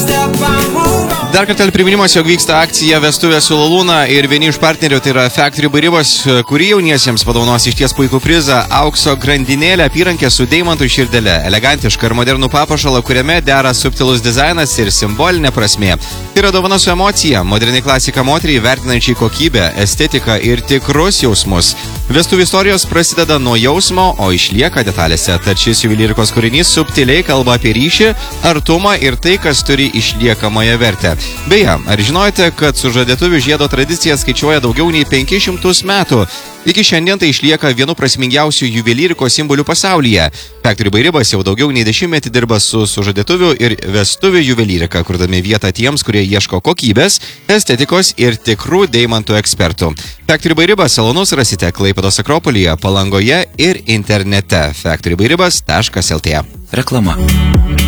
Dar kartelį priminimas, jog vyksta akcija Vestuvės su Lalūna ir vieni iš partnerių, tai yra Factory by Ribos, kuri jauniesiems padovanos išties puikų prizą aukso grandinėlę apyrankę su deimantų širdele, elegantišką ir modernų papuošalą, kuriame dera subtilus dizainas ir simbolinė prasmė. Tai yra dovana su emocija, moderni klasika moteriai, vertinančiai kokybę, estetiką ir tikrus jausmus. Vestuvių istorijos prasideda nuo jausmo, o išlieka detalėse. Tad šis juvelyrikos kūrinys subtiliai kalba apie ryšį, artumą ir tai, kas turi išliekamąją vertę. Beje, ar žinojote, kad sužadėtuvių žiedo tradicija skaičiuoja daugiau nei 500 metų? Iki šiandien tai išlieka vienu prasmingiausių juvelyrikos simbolių pasaulyje. Factory by Ribos jau daugiau nei 10 dirba su sužadėtuvių ir vestuvių juvelyrika, kurdami vietą tiems, kurie ieško kokybės, estetikos ir tikrų deimantų ekspertų. Factory by Ribos salonus rasite Klaipėdos Akropolyje, Palangoje ir internete factorybyribas.lt. Reklama.